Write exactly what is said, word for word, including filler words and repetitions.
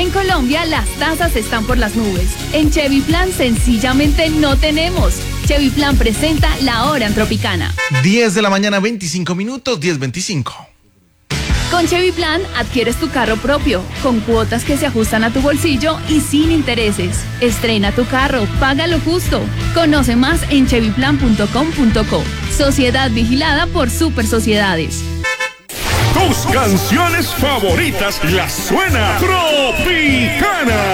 En Colombia las tasas están por las nubes. En Chevy Plan sencillamente no tenemos. Chevy Plan presenta La Hora en Tropicana. diez de la mañana, veinticinco minutos, diez veinticinco. Con Chevy Plan adquieres tu carro propio, con cuotas que se ajustan a tu bolsillo y sin intereses. Estrena tu carro, paga lo justo. Conoce más en chevy plan punto com punto co. Sociedad vigilada por Super Sociedades. Tus canciones favoritas las suena Tropicana.